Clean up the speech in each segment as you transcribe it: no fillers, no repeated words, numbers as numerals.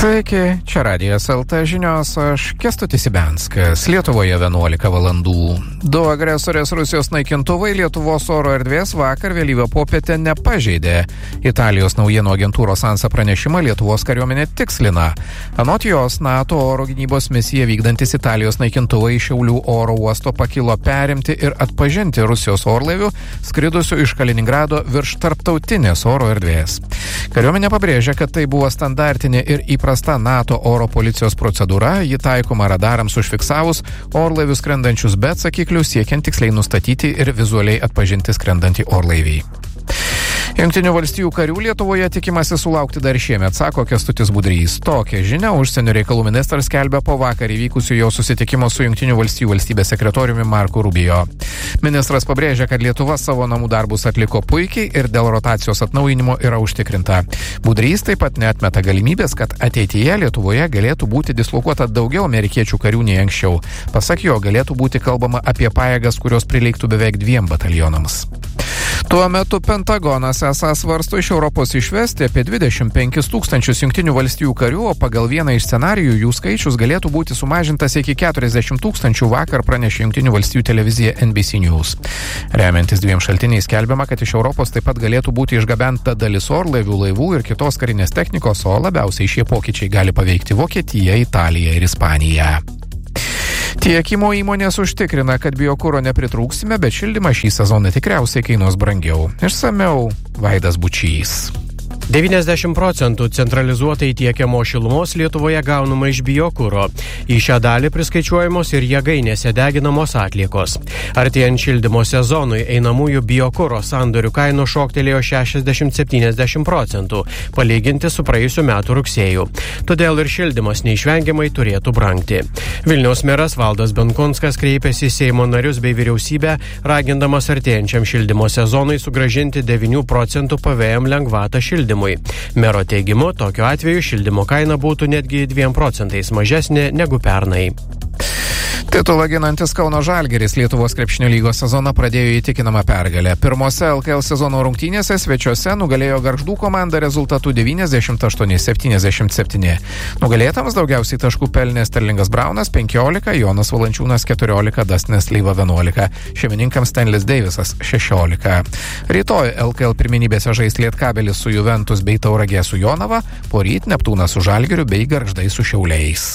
Sveiki, čia Radijas LT žinios, aš Kęstutis Ibenskas. Lietuvoje 11 valandų. 2 agresorės Rusijos naikintuvai Lietuvos oro erdvės vakar vėlyvą popietę nepažeidė. Italijos naujienų agentūros ANSA pranešimą Lietuvos kariuomenė tikslina. Anot jos, NATO oro gynybos misiją vykdantis Italijos naikintuvai iš Šiaulių oro uosto pakilo perimti ir atpažinti Rusijos orlaivių, skridusių iš Kaliningrado virš tarptautinės oro erdvės. Kariuomenė pabrėžia, kad tai buvo standartinė ir įprasta NATO oro policijos procedūra, ji taikoma radarams užfiksavus orlaivius skrendančius be atsakiklių, siekiant tiksliai nustatyti ir vizualiai atpažinti skrendantį orlaivį. Jungtinių valstijų karių Lietuvoje tikimasi sulaukti dar šiemet, sako Kęstutis Budrys. Tokią žinią užsienio reikalų ministras skelbia po vakar įvykusių jo susitikimo su Jungtinių valstijų valstybės sekretoriumi Marku Rubio. Ministras pabrėžia, kad Lietuva savo namų darbus atliko puikiai ir dėl rotacijos atnaujinimo yra užtikrinta. Budrys taip pat neatmeta galimybės, kad ateityje Lietuvoje galėtų būti dislokuota daugiau amerikiečių karių nei anksčiau. Pasak jo, galėtų būti kalbama apie pajėgas, kurios prileiktų beveik 2 batalionams. Tuo metu Pentagonas esą svarsto iš Europos išvesti apie 25 000 Jungtinių valstijų karių, o pagal vieną iš scenarijų jų skaičius galėtų būti sumažintas iki 40 000, vakar pranešė Jungtinių valstijų televizija NBC News. Remiantis 2 šaltiniais skelbiama, kad iš Europos taip pat galėtų būti išgabenta dalis orlaivių, laivų ir kitos karinės technikos, o labiausiai šie pokyčiai gali paveikti Vokietiją, Italiją ir Ispaniją. Tiekimo įmonės užtikrina, kad biokuro nepritrūksime, bet šildymas šį sezoną tikriausiai kainuos brangiau. Išsamiau Vaidas Bučys. 90% centralizuotai tiekiamo šilumos Lietuvoje gaunama iš biokuro. Į šią dalį priskaičiuojamos ir jėgainėse deginamos atliekos. Artėjant šildymo sezonui einamųjų biokuro sandorių kainų šoktelėjo 60-70%, palyginti su praėjusiu metu rugsėju. Todėl ir šildymas neišvengiamai turėtų brangti. Vilniaus meras Valdas Benkunskas kreipėsi į Seimo narius bei vyriausybę, ragindamas artėjančiam šildymo sezonui sugrąžinti 9% PVM lengvatą šildymui. Mero teigimu, tokiu atveju šildymo kaina būtų netgi 2% mažesnė negu pernai. Titulą ginantis Kauno Žalgiris Lietuvos krepšinio lygos sezoną pradėjo įtikinamą pergalę. Pirmose LKL sezono rungtynėse svečiuose nugalėjo Gargždų komanda rezultatu 98-77. Nugalėtams daugiausiai taškų pelnė Sterlingas Braunas 15, Jonas Valančiūnas 14, Dustin Slyva 11, šeimininkams Stanlis Deivisas 16. Rytoj LKL pirmenybėse žais Lietkabelis su Juventus bei Tauragė su Jonava, poryt Neptūnas su Žalgiriu bei Gargždai su Šiauliais.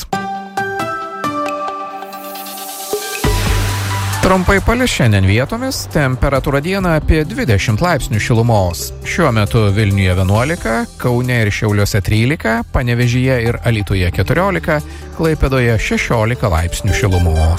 Trumpai palis šiandien vietomis, temperatūra dieną apie 20 laipsnių šilumos. Šiuo metu Vilniuje 11, Kaune ir Šiauliuose 13, Panevėžyje ir Alytuje 14, Klaipėdoje 16 laipsnių šilumos.